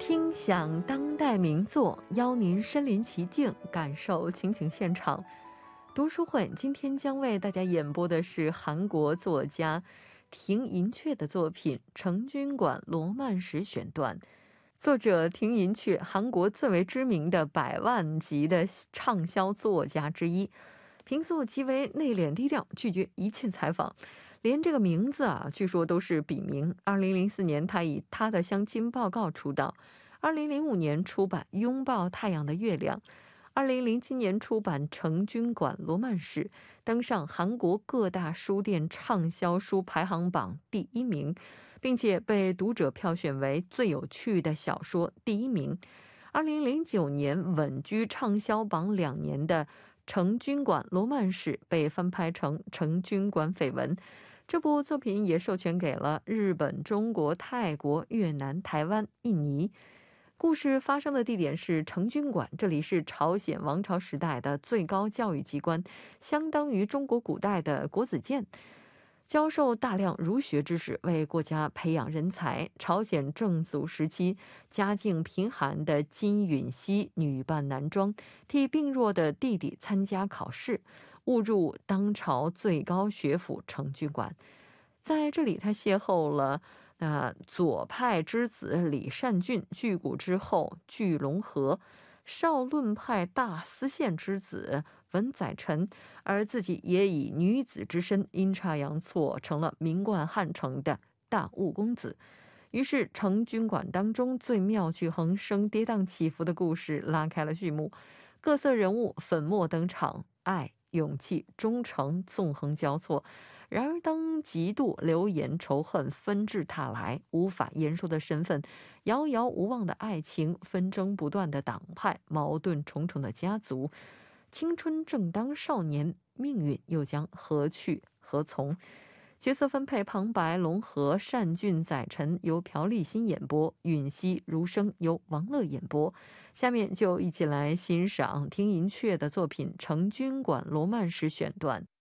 听响当代名作，邀您身临其境，感受情景现场。读书会今天将为大家演播的是韩国作家亭银雀的作品《成均馆罗曼史选段》。作者亭银雀，韩国最为知名的100万级的畅销作家之一，平素极为内敛低调，拒绝一切采访，连这个名字据说都是笔名。2004年他以他的相亲报告出道，2005年出版《拥抱太阳的月亮》，2007年出版《成均馆罗曼史》，登上韩国各大书店畅销书排行榜第1名，并且被读者票选为最有趣的小说第1名。2009年稳居畅销榜2年的《成均馆罗曼史》被翻拍成《成均馆绯闻》。这部作品也授权给了日本、中国、泰国、越南、台湾、印尼。故事发生的地点是成均馆，这里是朝鲜王朝时代的最高教育机关，相当于中国古代的国子监，教授大量儒学知识，为国家培养人才。朝鲜正祖时期，家境贫寒的金允熙女扮男装，替病弱的弟弟参加考试，误入当朝最高学府成均馆。在这里，他邂逅了左派之子李善均、巨骨之后巨龙河、少论派大司宪之子文载臣，而自己也以女子之身阴差阳错成了名冠汉城的大务公子。于是成均馆当中最妙趣横生、跌宕起伏的故事拉开了序幕，各色人物粉墨登场，爱、勇气、忠诚纵横交错。然而当嫉妒、流言、仇恨纷至沓来，无法言说的身份，遥遥无望的爱情，纷争不断的党派，矛盾重重的家族，青春正当少年，命运又将何去何从？角色分配：旁白龙河、善均、载臣由朴立新演播，允熙、如生由王乐演播。下面就一起来欣赏亭银雀的作品《成均馆罗曼史选段》。